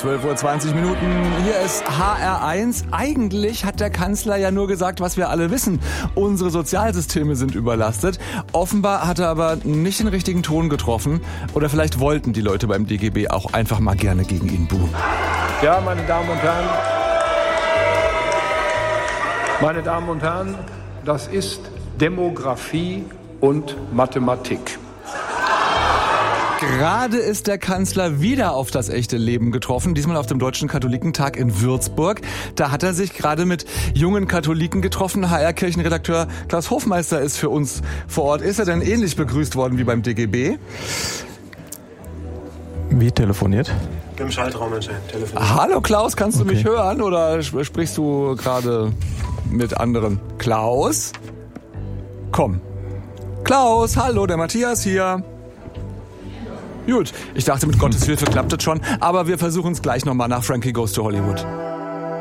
12:20 Uhr. Hier ist HR1. Eigentlich hat der Kanzler ja nur gesagt, was wir alle wissen. Unsere Sozialsysteme sind überlastet. Offenbar hat er aber nicht den richtigen Ton getroffen. Oder vielleicht wollten die Leute beim DGB auch einfach mal gerne gegen ihn buhen. Ja, meine Damen und Herren, das ist Demografie und Mathematik. Gerade ist der Kanzler wieder auf das echte Leben getroffen, diesmal auf dem Deutschen Katholikentag in Würzburg. Da hat er sich gerade mit jungen Katholiken getroffen. HR-Kirchenredakteur Klaus Hofmeister ist für uns vor Ort. Ist er denn ähnlich begrüßt worden wie beim DGB? Wie telefoniert? Im Schaltraum anscheinend telefoniert. Hallo Klaus, kannst du mich hören oder sprichst du gerade mit anderen? Klaus? Komm. Klaus, hallo, der Matthias hier. Gut, ich dachte, mit Gottes Hilfe klappt es schon, aber wir versuchen es gleich nochmal nach Frankie Goes to Hollywood.